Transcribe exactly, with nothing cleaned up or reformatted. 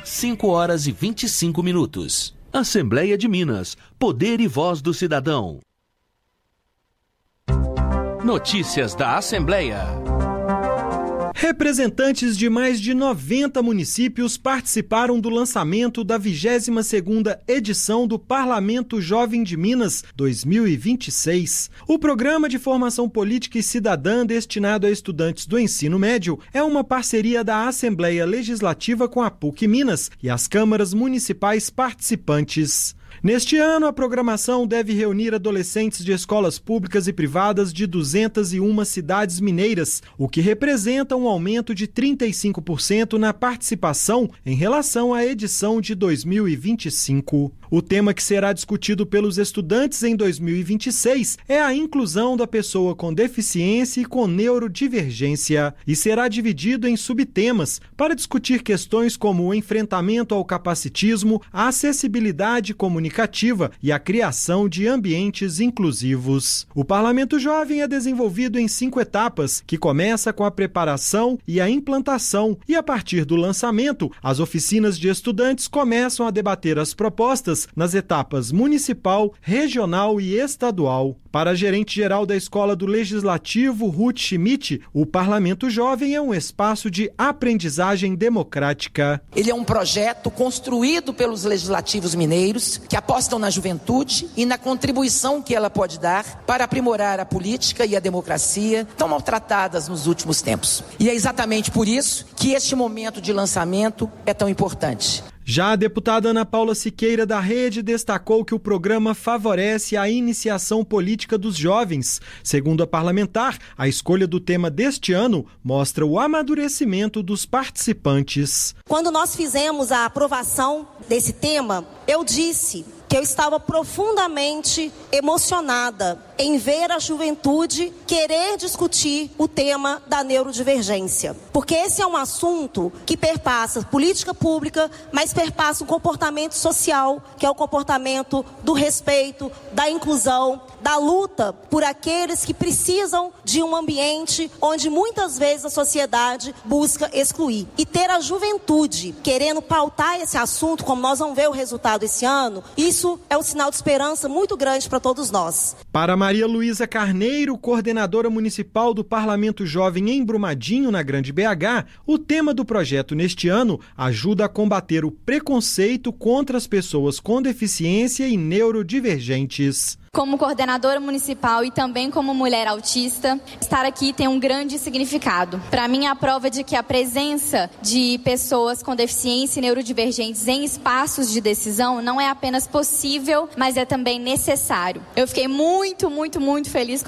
cinco horas e vinte e cinco minutos. Assembleia de Minas. Poder e voz do cidadão. Notícias da Assembleia. Representantes de mais de noventa municípios participaram do lançamento da vigésima segunda edição do Parlamento Jovem de Minas dois mil e vinte e seis. O programa de formação política e cidadã destinado a estudantes do ensino médio é uma parceria da Assembleia Legislativa com a PUC Minas e as câmaras municipais participantes. Neste ano, a programação deve reunir adolescentes de escolas públicas e privadas de duzentas e uma cidades mineiras, o que representa um aumento de trinta e cinco por cento na participação em relação à edição de dois mil e vinte e cinco. O tema que será discutido pelos estudantes em dois mil e vinte e seis é a inclusão da pessoa com deficiência e com neurodivergência, e será dividido em subtemas para discutir questões como o enfrentamento ao capacitismo, a acessibilidade comunicativa e a criação de ambientes inclusivos. O Parlamento Jovem é desenvolvido em cinco etapas, que começa com a preparação e a implantação, e a partir do lançamento, as oficinas de estudantes começam a debater as propostas nas etapas municipal, regional e estadual. Para a gerente-geral da Escola do Legislativo, Ruth Schmidt, o Parlamento Jovem é um espaço de aprendizagem democrática. Ele é um projeto construído pelos legislativos mineiros, que apostam na juventude e na contribuição que ela pode dar para aprimorar a política e a democracia, tão maltratadas nos últimos tempos. E é exatamente por isso que este momento de lançamento é tão importante. Já a deputada Ana Paula Siqueira, da Rede, destacou que o programa favorece a iniciação política dos jovens. Segundo a parlamentar, a escolha do tema deste ano mostra o amadurecimento dos participantes. Quando nós fizemos a aprovação desse tema, eu disse que eu estava profundamente emocionada em ver a juventude querer discutir o tema da neurodivergência. Porque esse é um assunto que perpassa política pública, mas perpassa um comportamento social, que é o comportamento do respeito, da inclusão, da luta por aqueles que precisam de um ambiente onde muitas vezes a sociedade busca excluir. E ter a juventude querendo pautar esse assunto, como nós vamos ver o resultado esse ano, isso é um sinal de esperança muito grande para todos nós. Para Maria Luísa Carneiro, coordenadora municipal do Parlamento Jovem em Brumadinho, na Grande B H, o tema do projeto neste ano ajuda a combater o preconceito contra as pessoas com deficiência e neurodivergentes. Como coordenadora municipal e também como mulher autista, estar aqui tem um grande significado. Para mim, é a prova de que a presença de pessoas com deficiência e neurodivergentes em espaços de decisão não é apenas possível, mas é também necessário. Eu fiquei muito, muito, muito feliz